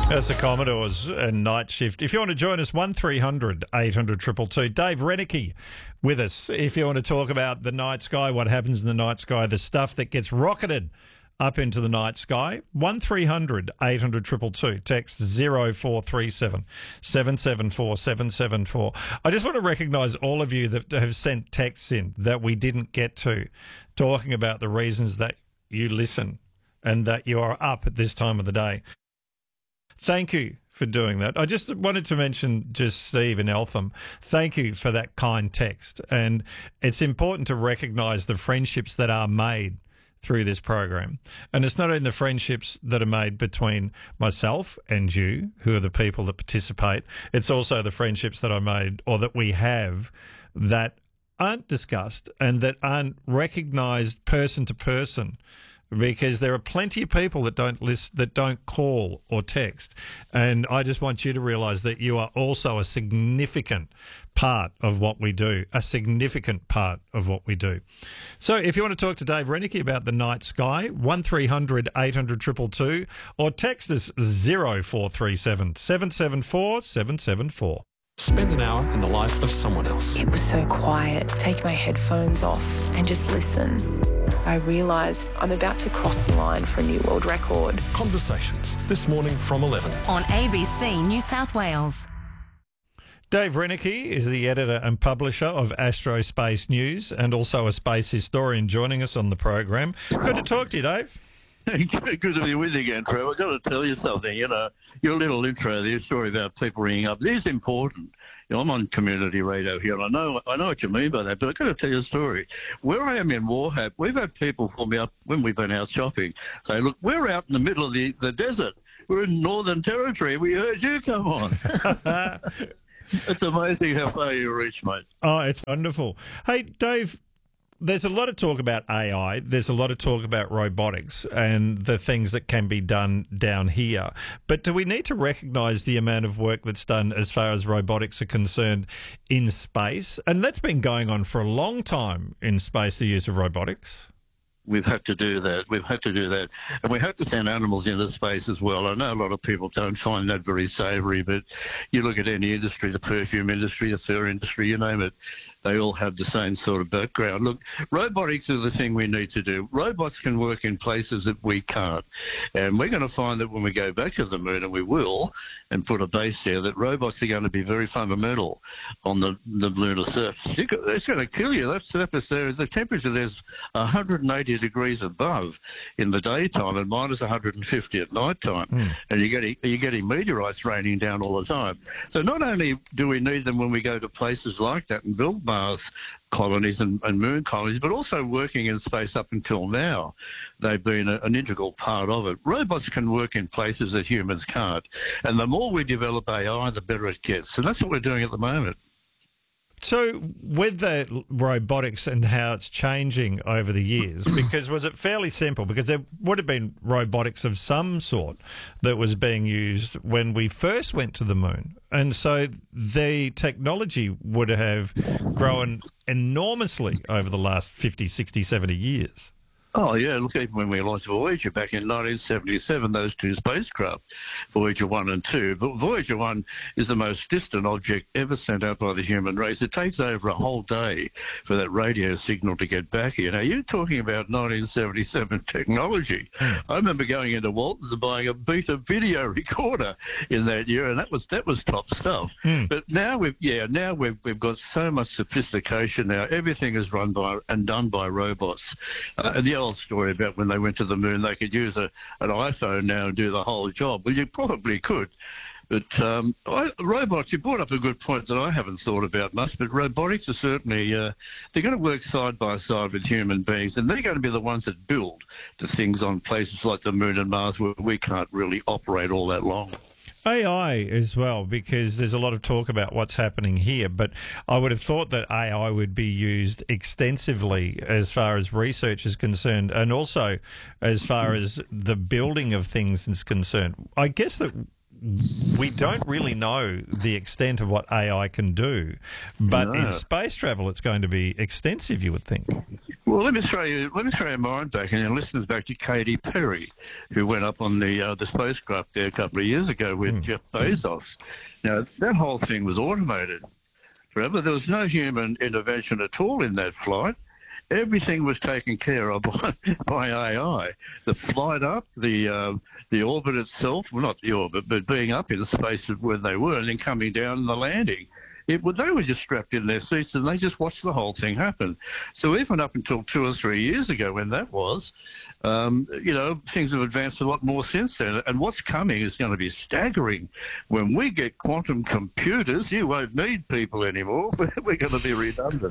That's the Commodores and Night Shift. If you want to join us, 1300 800 222. Dave Renicky with us. If you want to talk about the night sky, what happens in the night sky, the stuff that gets rocketed up into the night sky, 1300 800 222. Text 0437 774 774. I just want to recognise all of you that have sent texts in that we didn't get to, talking about the reasons that you listen and that you are up at this time of the day. Thank you for doing that. I just wanted to mention just Steve in Eltham. Thank you for that kind text. And it's important to recognise the friendships that are made through this program. And it's not only the friendships that are made between myself and you, who are the people that participate, it's also the friendships that I made or that we have that aren't discussed and that aren't recognised person to person. Because there are plenty of people that don't list, that don't call or text. And I just want you to realise that you are also a significant part of what we do, a significant part of what we do. So if you want to talk to Dave Renicky about the night sky, 1300 800 222, or text us 0437 774 774. Spend an hour in the life of someone else. It was so quiet. Take my headphones off and just listen. I realised I'm about to cross the line for a new world record. Conversations, this morning from 11. On ABC New South Wales. Dave Renicky is the editor and publisher of Astrospace News and also a space historian joining us on the program. Good to talk to you, Dave. Good to be with you again, Trevor. I've got to tell you something. You know, your little intro, the story about people ringing up, this is important. You know, I'm on community radio here, and I know what you mean by that, but I've got to tell you a story. Where I am in Warhap, we've had people call me up when we've been out shopping, say, look, we're out in the middle of the desert. We're in Northern Territory. We heard you come on. It's amazing how far you reach, mate. Oh, it's wonderful. Hey, Dave, there's a lot of talk about AI. There's a lot of talk about robotics and the things that can be done down here. But do we need to recognise the amount of work that's done as far as robotics are concerned in space? And that's been going on for a long time in space, the use of robotics. We've had to do that. And we have to send animals into space as well. I know a lot of people don't find that very savoury, but you look at any industry, the perfume industry, the fur industry, you name it, they all have the same sort of background. Look, robotics are the thing we need to do. Robots can work in places that we can't. And we're going to find that when we go back to the moon, and we will, and put a base there, that robots are going to be very fundamental on the lunar surface. It's going to kill you. That surface there, the temperature there's 180 degrees above in the daytime and minus 150 at night time. And you're getting meteorites raining down all the time. So not only do we need them when we go to places like that and build Mars colonies and moon colonies, but also working in space up until now. They've been an integral part of it. Robots can work in places that humans can't. And the more we develop AI, the better it gets. And that's what we're doing at the moment. So with the robotics and how it's changing over the years, because was it fairly simple? Because there would have been robotics of some sort that was being used when we first went to the moon. And so the technology would have grown enormously over the last 50, 60, 70 years. Oh, yeah, look, even when we launched Voyager back in 1977, those two spacecraft, Voyager 1 and 2, but Voyager 1 is the most distant object ever sent out by the human race. It takes over a whole day for that radio signal to get back here. Now, you're talking about 1977 technology. I remember going into Waltons and buying a Beta video recorder in that year, and that was top stuff. But now we've got so much sophistication now. Everything is run by and done by robots. And the old story about when they went to the moon, they could use an iPhone now and do the whole job. Well, you probably could. But robots, you brought up a good point that I haven't thought about much, but robotics are certainly, they're going to work side by side with human beings, and they're going to be the ones that build the things on places like the moon and Mars where we can't really operate all that long. AI as well, because there's a lot of talk about what's happening here, but I would have thought that AI would be used extensively as far as research is concerned and also as far as the building of things is concerned. I guess that we don't really know the extent of what AI can do, but in space travel it's going to be extensive, you would think. Well, let me throw your mind back and your listeners back to Katy Perry, who went up on the spacecraft there a couple of years ago with Jeff Bezos. Now, that whole thing was automated. Remember, there was no human intervention at all in that flight. Everything was taken care of by AI. The flight up, the orbit itself, well, not the orbit, but being up in the space where they were, and then coming down and the landing. They were just strapped in their seats and they just watched the whole thing happen. So even up until 2 or 3 years ago when that was, things have advanced a lot more since then. And what's coming is going to be staggering. When we get quantum computers, you won't need people anymore. We're going to be redundant.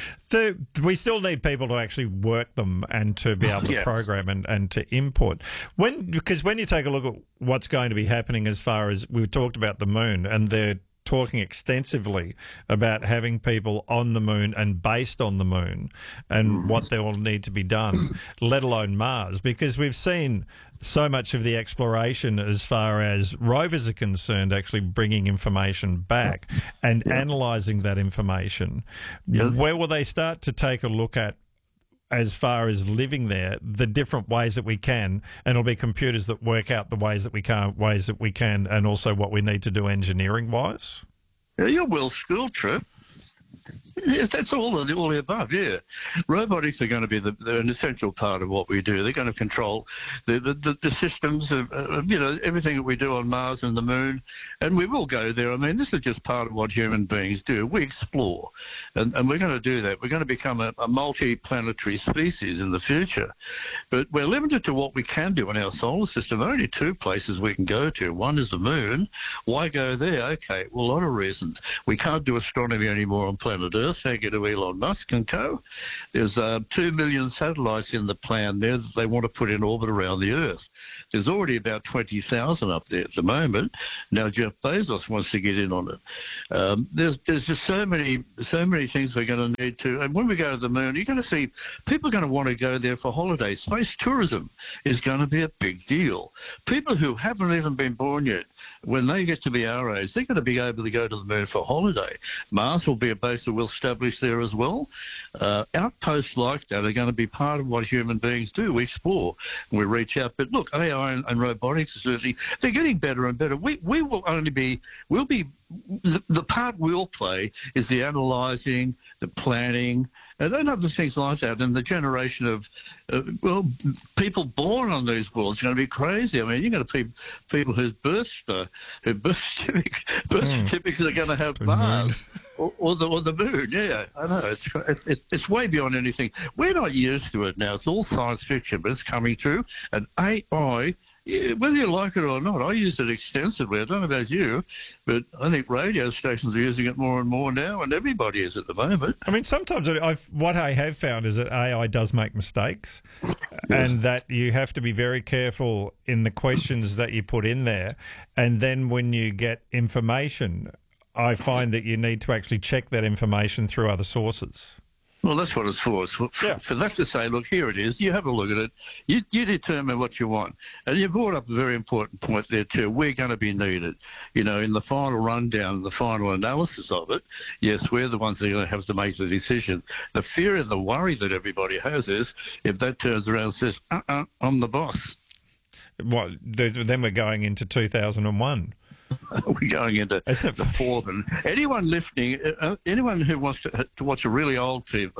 We still need people to actually work them and to be able to program and to input. Because when you take a look at what's going to be happening as far as we talked about the moon, and they're talking extensively about having people on the moon and based on the moon and what there will need to be done, let alone Mars, because we've seen so much of the exploration as far as rovers are concerned actually bringing information back and analysing that information. Where will they start to take a look at, as far as living there, the different ways that we can, and it'll be computers that work out the ways that we can, and also what we need to do engineering-wise? Yeah, your Will School trip. Yeah, that's all the above, yeah. Robotics are going to be they're an essential part of what we do. They're going to control the systems of, everything that we do on Mars and the Moon, and we will go there. I mean, this is just part of what human beings do. We explore, and we're going to do that. We're going to become a multi-planetary species in the future. But we're limited to what we can do in our solar system. There are only 2 places we can go to. One is the Moon. Why go there? Okay, well, a lot of reasons. We can't do astronomy anymore on planet Earth, thank you to Elon Musk and co. There's 2 million satellites in the plan there that they want to put in orbit around the Earth. There's already about 20,000 up there at the moment. Now Jeff Bezos wants to get in on it. There's just so many things we're going to need to. And when we go to the Moon, you're going to see people are going to want to go there for holidays. Space tourism is going to be a big deal. People who haven't even been born yet, when they get to be our age, they're going to be able to go to the Moon for a holiday. Mars will be a base that we'll establish there as well. Outposts like that are going to be part of what human beings do. We explore, we reach out. But look, AI and robotics, certainly, they're getting better and better. We will only be, the part we'll play is the analysing, the planning, and other things like that. And the generation of, people born on these worlds is going to be crazy. I mean, you're going to be people whose birth certificates are going to have Mars or the Moon. Yeah, I know. It's way beyond anything. We're not used to it now. It's all science fiction, but it's coming true. And AI, whether you like it or not, I use it extensively. I don't know about you, but I think radio stations are using it more and more now, and everybody is at the moment. I mean, sometimes what I have found is that AI does make mistakes, and that you have to be very careful in the questions that you put in there. And then when you get information, I find that you need to actually check that information through other sources. Well, that's what it's for. It's for that to say, look, here it is. You have a look at it. You determine what you want. And you brought up a very important point there too. We're going to be needed. In the final rundown, the final analysis of it, yes, we're the ones that are going to have to make the decision. The fear and the worry that everybody has is if that turns around and says, I'm the boss. What? Then we're going into 2001. We're going into the Forbin. Anyone listening, anyone who wants to watch a really old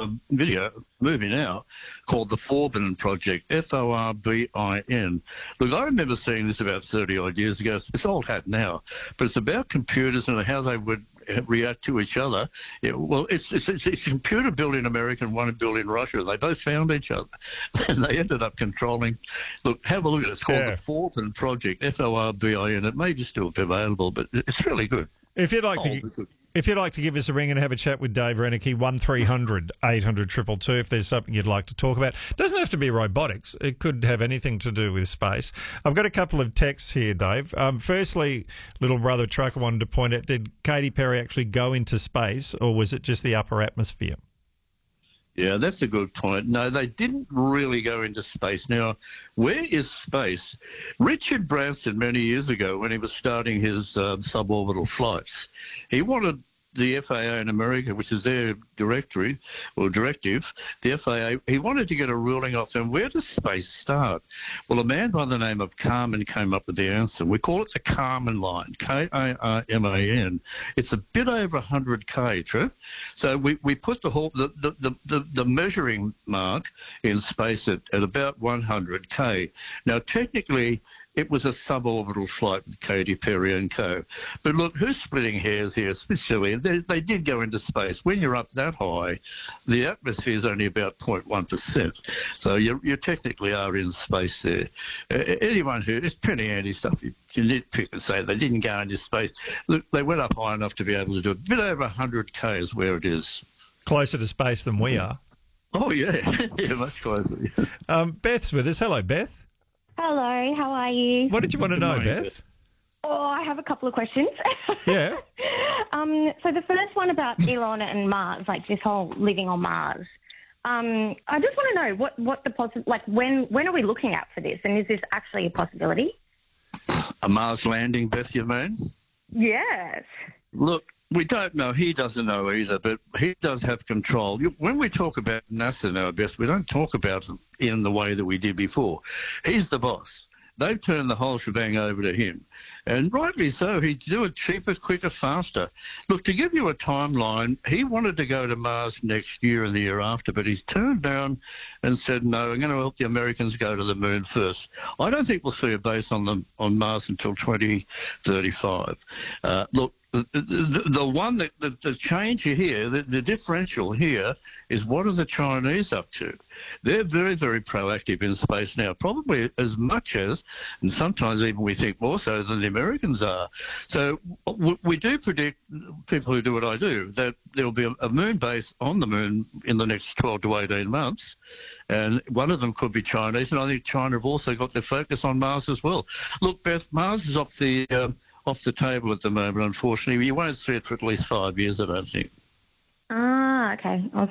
movie now called The Forbin Project, F-O-R-B-I-N. Look, I remember seeing this about 30-odd years ago. It's old hat now, but it's about computers and how they would react to each other. It's a computer built in America and one built in Russia. They both found each other, and they ended up controlling. Look, have a look at it. It's called The Forbin Project, F-O-R-B-I-N. It may just still be available, but it's really good. If you'd like to give us a ring and have a chat with Dave Reneke, 1300 800 222, if there's something you'd like to talk about. It doesn't have to be robotics. It could have anything to do with space. I've got a couple of texts here, Dave. Firstly, little brother Trucker wanted to point out, did Katy Perry actually go into space, or was it just the upper atmosphere? Yeah, that's a good point. No, they didn't really go into space. Now, where is space? Richard Branson, many years ago, when he was starting his suborbital flights, he wanted the FAA in America, which is their directive, the FAA, he wanted to get a ruling off them. Where does space start? Well, a man by the name of Kármán came up with the answer. We call it the Kármán line, K-A-R-M-A-N. It's a bit over 100K, Trev. So we put the measuring mark in space at about 100K. Now, technically, it was a suborbital flight with Katy Perry and co. But look, who's splitting hairs here? It's silly. They did go into space. When you're up that high, the atmosphere is only about 0.1%. So you technically are in space there. Anyone who, it's pretty handy stuff. You nitpick and say they didn't go into space. Look, they went up high enough to be able to do it. A bit over 100K is where it is. Closer to space than we are. Oh, yeah. Yeah, much closer. Beth's with us. Hello, Beth. Hello, how are you? What did you want to know, morning, Beth? Oh, I have a couple of questions. Yeah. So the first one about Elon and Mars, like this whole living on Mars. I just want to know what the when are we looking at for this, and is this actually a possibility? A Mars landing, Beth, you mean? Yes. Look, we don't know. He doesn't know either, but he does have control. When we talk about NASA now, Beth, we don't talk about it in the way that we did before. He's the boss. They've turned the whole shebang over to him. And rightly so. He'd do it cheaper, quicker, faster. Look, to give you a timeline, he wanted to go to Mars next year and the year after, but he's turned down and said, no, I'm going to help the Americans go to the moon first. I don't think we'll see a base on Mars until 2035. Look, the one that the change here, the differential here is what are the Chinese up to? They're very, very proactive in space now, probably as much as, and sometimes even we think more so than the Americans are. So we do predict, people who do what I do, that there will be a moon base on the moon in the next 12 to 18 months. And one of them could be Chinese, and I think China have also got their focus on Mars as well. Look, Beth, Mars is off the table at the moment, unfortunately. You won't see it for at least 5 years, I don't think. Ah, okay.